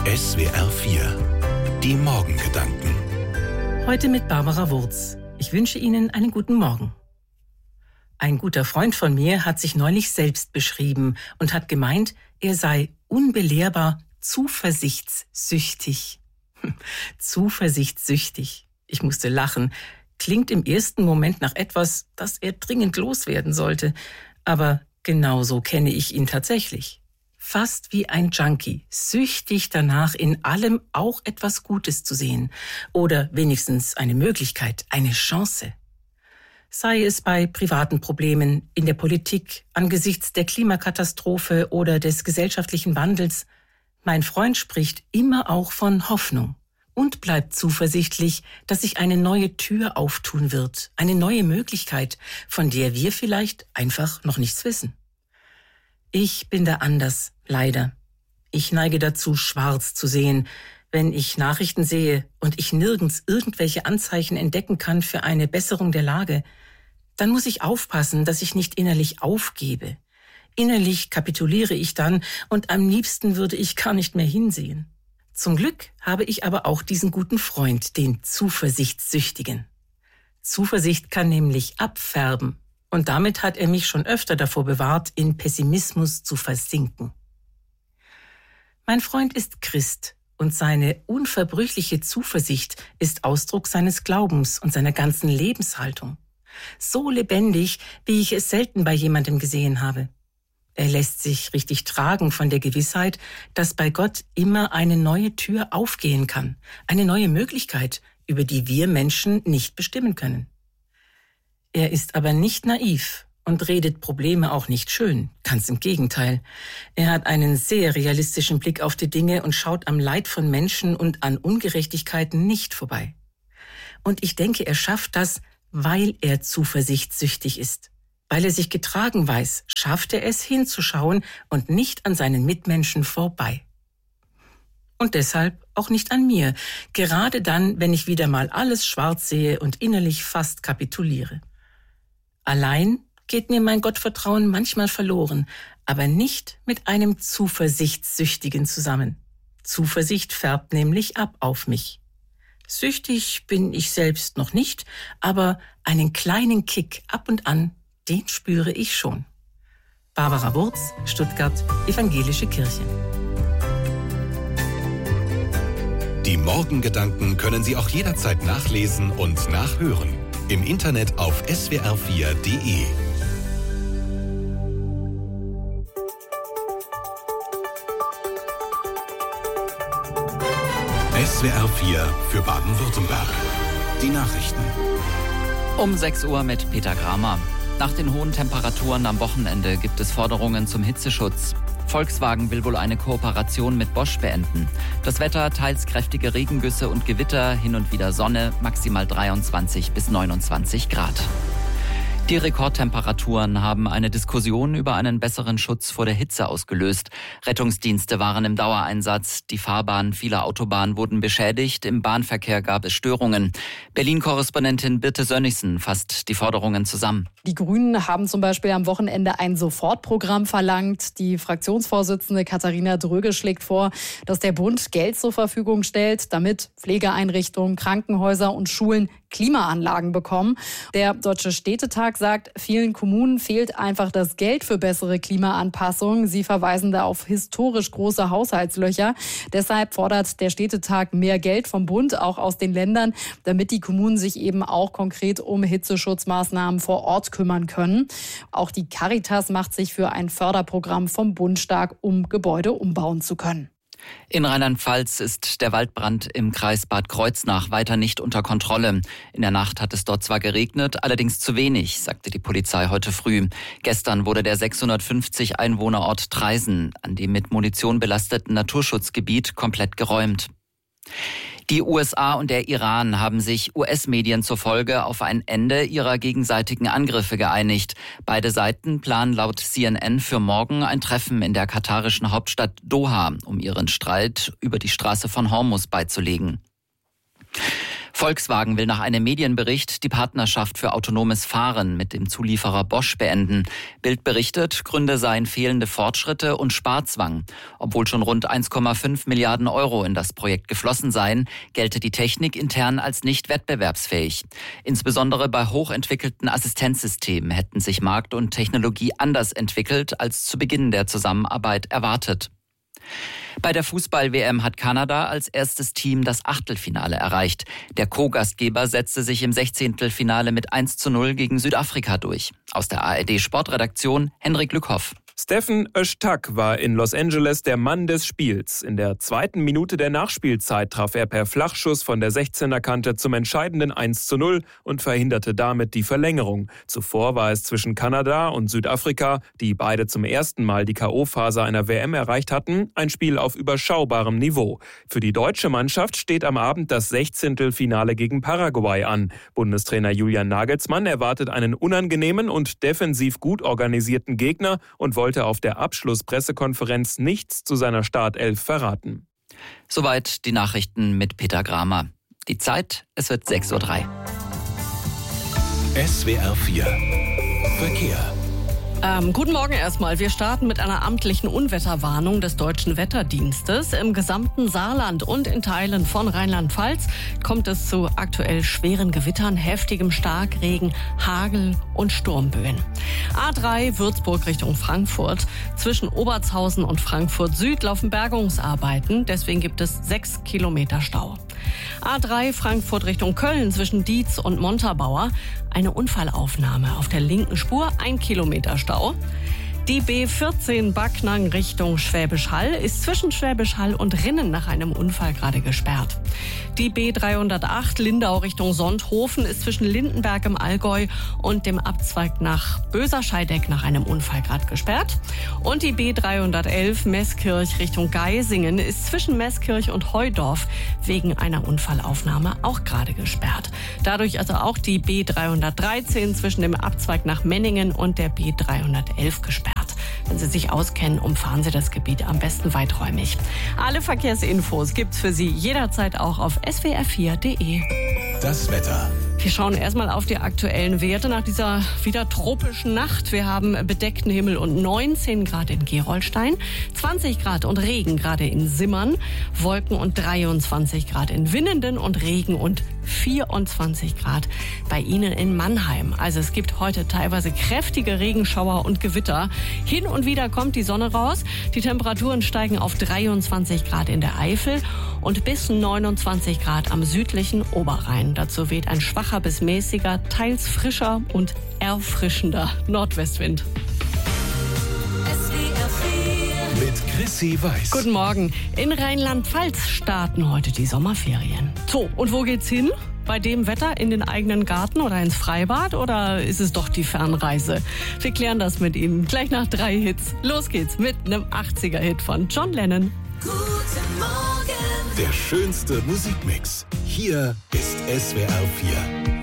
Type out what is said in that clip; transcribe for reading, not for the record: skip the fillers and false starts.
SWR 4, die Morgengedanken. Heute mit Barbara Wurz. Ich wünsche Ihnen einen guten Morgen. Ein guter Freund von mir hat sich neulich selbst beschrieben und hat gemeint, er sei unbelehrbar zuversichtssüchtig. Zuversichtssüchtig. Ich musste lachen. Klingt im ersten Moment nach etwas, das er dringend loswerden sollte. Aber genauso kenne ich ihn tatsächlich. Fast wie ein Junkie, süchtig danach, in allem auch etwas Gutes zu sehen. Oder wenigstens eine Möglichkeit, eine Chance. Sei es bei privaten Problemen, in der Politik, angesichts der Klimakatastrophe oder des gesellschaftlichen Wandels. Mein Freund spricht immer auch von Hoffnung und bleibt zuversichtlich, dass sich eine neue Tür auftun wird, eine neue Möglichkeit, von der wir vielleicht einfach noch nichts wissen. Ich bin da anders, leider. Ich neige dazu, schwarz zu sehen, wenn ich Nachrichten sehe und ich nirgends irgendwelche Anzeichen entdecken kann für eine Besserung der Lage. Dann muss ich aufpassen, dass ich nicht innerlich aufgebe. Innerlich kapituliere ich dann und am liebsten würde ich gar nicht mehr hinsehen. Zum Glück habe ich aber auch diesen guten Freund, den Zuversichtssüchtigen. Zuversicht kann nämlich abfärben. Und damit hat er mich schon öfter davor bewahrt, in Pessimismus zu versinken. Mein Freund ist Christ und seine unverbrüchliche Zuversicht ist Ausdruck seines Glaubens und seiner ganzen Lebenshaltung. So lebendig, wie ich es selten bei jemandem gesehen habe. Er lässt sich richtig tragen von der Gewissheit, dass bei Gott immer eine neue Tür aufgehen kann, eine neue Möglichkeit, über die wir Menschen nicht bestimmen können. Er ist aber nicht naiv und redet Probleme auch nicht schön, ganz im Gegenteil. Er hat einen sehr realistischen Blick auf die Dinge und schaut am Leid von Menschen und an Ungerechtigkeiten nicht vorbei. Und ich denke, er schafft das, weil er zuversichtssüchtig ist. Weil er sich getragen weiß, schafft er es hinzuschauen und nicht an seinen Mitmenschen vorbei. Und deshalb auch nicht an mir, gerade dann, wenn ich wieder mal alles schwarz sehe und innerlich fast kapituliere. Allein geht mir mein Gottvertrauen manchmal verloren, aber nicht mit einem Zuversichtssüchtigen zusammen. Zuversicht färbt nämlich ab auf mich. Süchtig bin ich selbst noch nicht, aber einen kleinen Kick ab und an, den spüre ich schon. Barbara Wurz, Stuttgart, Evangelische Kirche. Die Morgengedanken können Sie auch jederzeit nachlesen und nachhören. Im Internet auf swr4.de. SWR 4 für Baden-Württemberg. Die Nachrichten. Um 6 Uhr mit Peter Kramer. Nach den hohen Temperaturen am Wochenende gibt es Forderungen zum Hitzeschutz. Volkswagen will wohl eine Kooperation mit Bosch beenden. Das Wetter, teils kräftige Regengüsse und Gewitter, hin und wieder Sonne, maximal 23 bis 29 Grad. Die Rekordtemperaturen haben eine Diskussion über einen besseren Schutz vor der Hitze ausgelöst. Rettungsdienste waren im Dauereinsatz. Die Fahrbahnen vieler Autobahnen wurden beschädigt. Im Bahnverkehr gab es Störungen. Berlin-Korrespondentin Birte Sönnigsen fasst die Forderungen zusammen. Die Grünen haben zum Beispiel am Wochenende ein Sofortprogramm verlangt. Die Fraktionsvorsitzende Katharina Dröge schlägt vor, dass der Bund Geld zur Verfügung stellt, damit Pflegeeinrichtungen, Krankenhäuser und Schulen Klimaanlagen bekommen. Der Deutsche Städtetag sagt, vielen Kommunen fehlt einfach das Geld für bessere Klimaanpassung. Sie verweisen da auf historisch große Haushaltslöcher. Deshalb fordert der Städtetag mehr Geld vom Bund, auch aus den Ländern, damit die Kommunen sich eben auch konkret um Hitzeschutzmaßnahmen vor Ort kümmern können. Auch die Caritas macht sich für ein Förderprogramm vom Bund stark, um Gebäude umbauen zu können. In Rheinland-Pfalz ist der Waldbrand im Kreis Bad Kreuznach weiter nicht unter Kontrolle. In der Nacht hat es dort zwar geregnet, allerdings zu wenig, sagte die Polizei heute früh. Gestern wurde der 650 Einwohnerort Traisen an dem mit Munition belasteten Naturschutzgebiet komplett geräumt. Die USA und der Iran haben sich US-Medien zufolge auf ein Ende ihrer gegenseitigen Angriffe geeinigt. Beide Seiten planen laut CNN für morgen ein Treffen in der katarischen Hauptstadt Doha, um ihren Streit über die Straße von Hormuz beizulegen. Volkswagen will nach einem Medienbericht die Partnerschaft für autonomes Fahren mit dem Zulieferer Bosch beenden. Bild berichtet, Gründe seien fehlende Fortschritte und Sparzwang. Obwohl schon rund 1,5 Milliarden Euro in das Projekt geflossen seien, gelte die Technik intern als nicht wettbewerbsfähig. Insbesondere bei hochentwickelten Assistenzsystemen hätten sich Markt und Technologie anders entwickelt als zu Beginn der Zusammenarbeit erwartet. Bei der Fußball-WM hat Kanada als erstes Team das Achtelfinale erreicht. Der Co-Gastgeber setzte sich im 16. Finale mit 1:0 gegen Südafrika durch. Aus der ARD-Sportredaktion Henrik Lückhoff. Stephen Öztak war in Los Angeles der Mann des Spiels. In der 2. Minute der Nachspielzeit traf er per Flachschuss von der 16er-Kante zum entscheidenden 1:0 und verhinderte damit die Verlängerung. Zuvor war es zwischen Kanada und Südafrika, die beide zum ersten Mal die K.O.-Phase einer WM erreicht hatten, ein Spiel auf überschaubarem Niveau. Für die deutsche Mannschaft steht am Abend das 16. Finale gegen Paraguay an. Bundestrainer Julian Nagelsmann erwartet einen unangenehmen und defensiv gut organisierten Gegner und wollte auf der Abschlusspressekonferenz nichts zu seiner Startelf verraten. Soweit die Nachrichten mit Peter Gramer. Die Zeit, es wird 6:03 Uhr. SWR 4 Verkehr. Guten Morgen erstmal. Wir starten mit einer amtlichen Unwetterwarnung des Deutschen Wetterdienstes. Im gesamten Saarland und in Teilen von Rheinland-Pfalz kommt es zu aktuell schweren Gewittern, heftigem Starkregen, Hagel und Sturmböen. A3 Würzburg Richtung Frankfurt. Zwischen Obertshausen und Frankfurt Süd laufen Bergungsarbeiten. Deswegen gibt es 6 Kilometer Stau. A3 Frankfurt Richtung Köln zwischen Dietz und Montabaur. Eine Unfallaufnahme auf der linken Spur, 1 Kilometer Stau. Die B14 Backnang Richtung Schwäbisch Hall ist zwischen Schwäbisch Hall und Rinnen nach einem Unfall gerade gesperrt. Die B308 Lindau Richtung Sonthofen ist zwischen Lindenberg im Allgäu und dem Abzweig nach Böser-Scheideck nach einem Unfall gerade gesperrt. Und die B311 Meßkirch Richtung Geisingen ist zwischen Meßkirch und Heudorf wegen einer Unfallaufnahme auch gerade gesperrt. Dadurch also auch die B313 zwischen dem Abzweig nach Menningen und der B311 gesperrt. Wenn Sie sich auskennen, umfahren Sie das Gebiet am besten weiträumig. Alle Verkehrsinfos gibt's für Sie jederzeit auch auf swr4.de. Das Wetter. Wir schauen erstmal auf die aktuellen Werte nach dieser wieder tropischen Nacht. Wir haben bedeckten Himmel und 19 Grad in Gerolstein, 20 Grad und Regen gerade in Simmern, Wolken und 23 Grad in Winnenden und Regen und 24 Grad bei Ihnen in Mannheim. Also es gibt heute teilweise kräftige Regenschauer und Gewitter. Hin und wieder kommt die Sonne raus. Die Temperaturen steigen auf 23 Grad in der Eifel und bis 29 Grad am südlichen Oberrhein. Dazu weht ein schwacher bis mäßiger, teils frischer und erfrischender Nordwestwind. Mit Chrissy Weiß. Guten Morgen. In Rheinland-Pfalz starten heute die Sommerferien. So, und wo geht's hin? Bei dem Wetter in den eigenen Garten oder ins Freibad oder ist es doch die Fernreise? Wir klären das mit Ihnen gleich nach 3 Hits. Los geht's mit einem 80er-Hit von John Lennon. Guten Morgen. Der schönste Musikmix. Hier ist SWR 4.